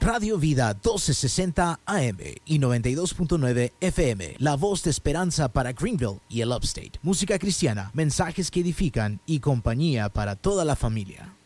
Radio Vida 1260 AM y 92.9 FM, la voz de esperanza para Greenville y el Upstate. Música cristiana, mensajes que edifican y compañía para toda la familia.